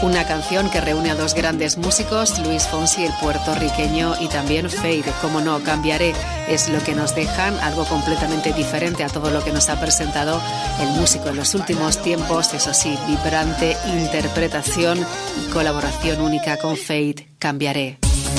Una canción que reúne a dos grandes músicos, Luis Fonsi, el puertorriqueño, y también Feid, como no, Cambiaré, es lo que nos dejan, algo completamente diferente a todo lo que nos ha presentado el músico en los últimos tiempos, eso sí, vibrante interpretación y colaboración única con Feid, Cambiaré.